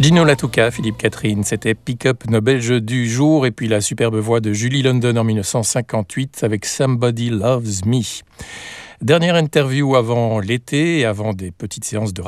Gino Latouka, Philippe Catherine, c'était Pick Up, nos Belges du jour, et puis la superbe voix de Julie London en 1958 avec Somebody Loves Me. Dernière interview avant l'été et avant des petites séances de